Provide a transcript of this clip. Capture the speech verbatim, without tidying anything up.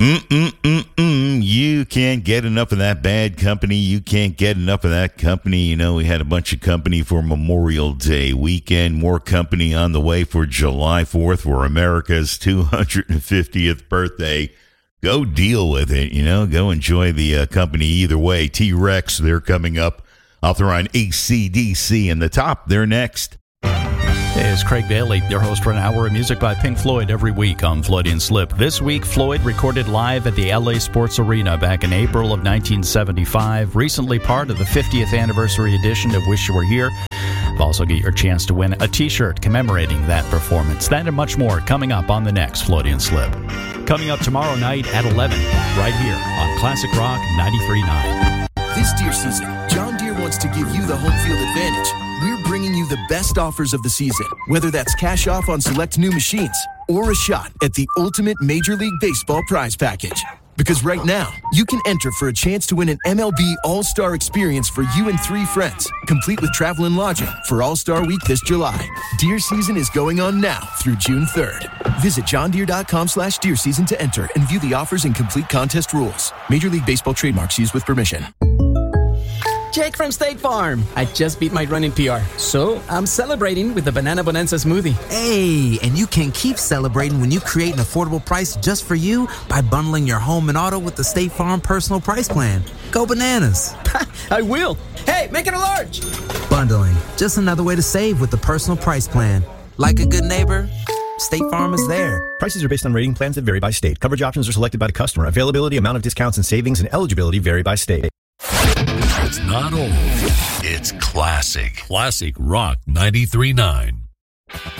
Mm-mm-mm-mm. You can't get enough of that bad company. You can't get enough of that company. You know, we had a bunch of company for Memorial Day weekend. More company on the way for July fourth for America's two hundred fiftieth birthday. Go deal with it. You know, go enjoy the uh, company either way. T-Rex, they're coming up. Off the run, A C D C in the top. They're next. Hey, it's Craig Daly, your host for an hour of music by Pink Floyd every week on Floydian Slip. This week, Floyd recorded live at the L A Sports Arena back in April of nineteen seventy-five, recently part of the fiftieth anniversary edition of Wish You Were Here. Also get your chance to win a t-shirt commemorating that performance. That and much more coming up on the next Floydian Slip. Coming up tomorrow night at eleven, right here on Classic Rock ninety-three point nine. This deer season, John Deere wants to give you the home field advantage. We're bringing you the best offers of the season, whether that's cash off on select new machines or a shot at the ultimate Major League Baseball prize package. Because right now, you can enter for a chance to win an M L B All-Star experience for you and three friends, complete with travel and lodging for All-Star Week this July. Deer season is going on now through June third. Visit johndeere.com slash deer season to enter and view the offers and complete contest rules. Major League Baseball trademarks used with permission. Jake from State Farm. I just beat my running P R, so I'm celebrating with the Banana Bonanza smoothie. Hey, and you can keep celebrating when you create an affordable price just for you by bundling your home and auto with the State Farm Personal Price Plan. Go bananas. I will. Hey, make it a large. Bundling, just another way to save with the Personal Price Plan. Like a good neighbor, State Farm is there. Prices are based on rating plans that vary by state. Coverage options are selected by the customer. Availability, amount of discounts and savings, and eligibility vary by state. It's not old. It's classic. Classic Rock ninety-three point nine.